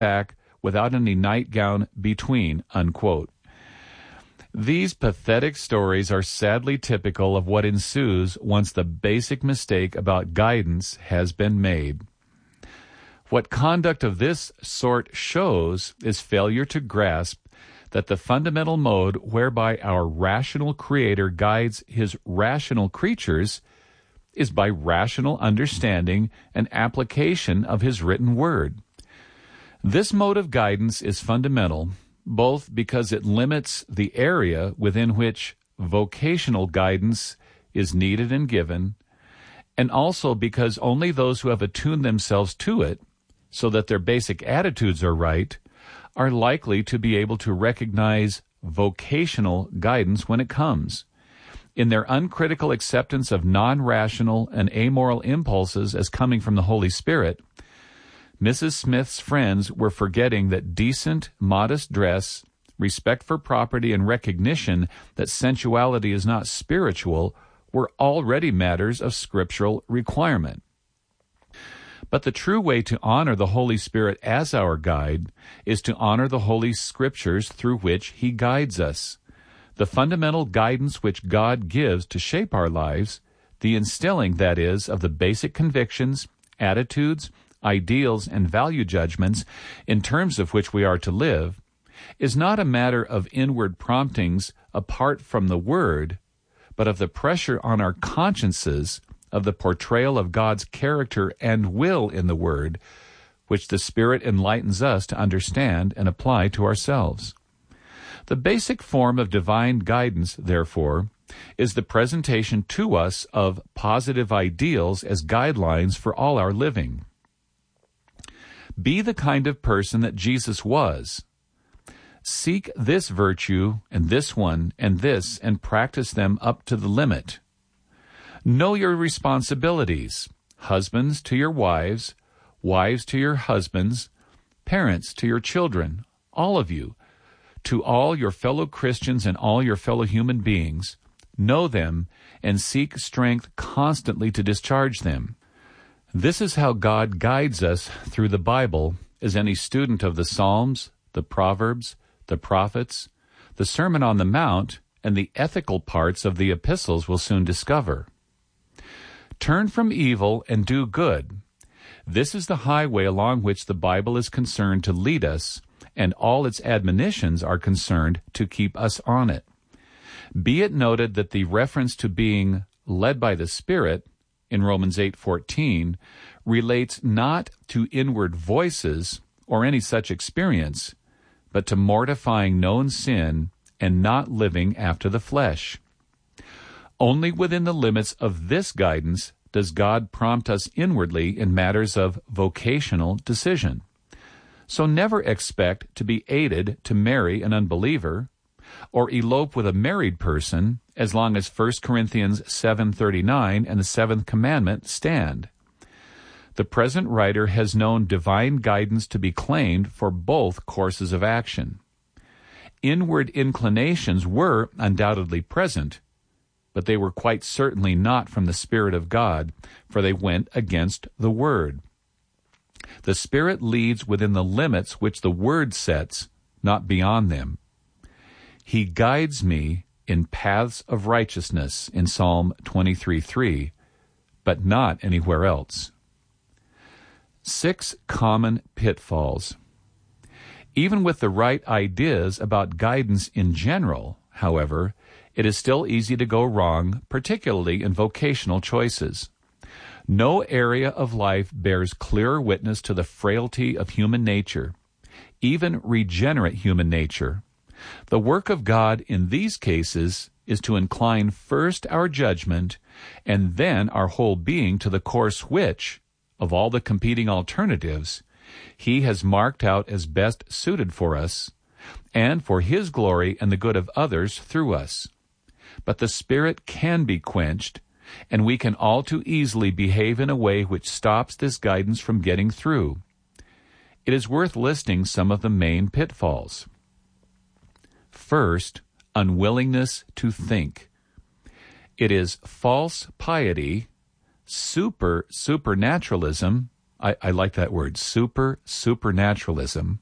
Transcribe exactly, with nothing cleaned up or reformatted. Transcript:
back without any nightgown between, unquote. These pathetic stories are sadly typical of what ensues once the basic mistake about guidance has been made. What conduct of this sort shows is failure to grasp that the fundamental mode whereby our rational Creator guides His rational creatures is by rational understanding and application of His written Word. This mode of guidance is fundamental, both because it limits the area within which vocational guidance is needed and given, and also because only those who have attuned themselves to it, so that their basic attitudes are right, are likely to be able to recognize vocational guidance when it comes. In their uncritical acceptance of non-rational and amoral impulses as coming from the Holy Spirit, Missus Smith's friends were forgetting that decent, modest dress, respect for property, and recognition that sensuality is not spiritual were already matters of scriptural requirement. But the true way to honor the Holy Spirit as our guide is to honor the Holy Scriptures through which He guides us. The fundamental guidance which God gives to shape our lives, the instilling, that is, of the basic convictions, attitudes, ideals, and value judgments in terms of which we are to live, is not a matter of inward promptings apart from the Word, but of the pressure on our consciences of the portrayal of God's character and will in the Word, which the Spirit enlightens us to understand and apply to ourselves. The basic form of divine guidance, therefore, is the presentation to us of positive ideals as guidelines for all our living. Be the kind of person that Jesus was. Seek this virtue and this one and this and practice them up to the limit. Know your responsibilities. Husbands to your wives, wives to your husbands, parents to your children, all of you, to all your fellow Christians and all your fellow human beings. Know them and seek strength constantly to discharge them. This is how God guides us through the Bible, as any student of the Psalms, the Proverbs, the Prophets, the Sermon on the Mount, and the ethical parts of the epistles will soon discover. Turn from evil and do good. This is the highway along which the Bible is concerned to lead us, and all its admonitions are concerned to keep us on it. Be it noted that the reference to being led by the Spirit in Romans eight fourteen relates not to inward voices or any such experience, but to mortifying known sin and not living after the flesh. Only within the limits of this guidance does God prompt us inwardly in matters of vocational decision. So never expect to be aided to marry an unbeliever or elope with a married person as long as First Corinthians seven thirty-nine and the seventh commandment stand. The present writer has known divine guidance to be claimed for both courses of action. Inward inclinations were undoubtedly present, but they were quite certainly not from the Spirit of God, for they went against the Word. The Spirit leads within the limits which the Word sets, not beyond them. He guides me in paths of righteousness in Psalm twenty-three three, but not anywhere else. Six common pitfalls. Even with the right ideas about guidance in general, however, it is still easy to go wrong, particularly in vocational choices. No area of life bears clearer witness to the frailty of human nature, even regenerate human nature. The work of God in these cases is to incline first our judgment and then our whole being to the course which, of all the competing alternatives, He has marked out as best suited for us, and for His glory and the good of others through us. But the Spirit can be quenched, and we can all too easily behave in a way which stops this guidance from getting through. It is worth listing some of the main pitfalls. First, unwillingness to think. It is false piety, super supernaturalism, I, I like that word, super supernaturalism,